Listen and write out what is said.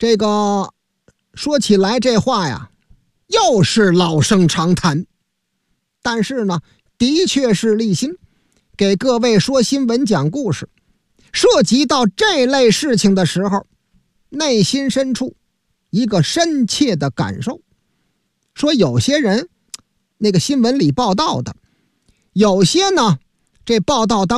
这个说起来这话呀，又是老生常谈，但是呢，的确是立心给各位说新闻讲故事，涉及到这类事情的时候，内心深处一个深切的感受。说有些人那个新闻里报道的，有些呢这报道当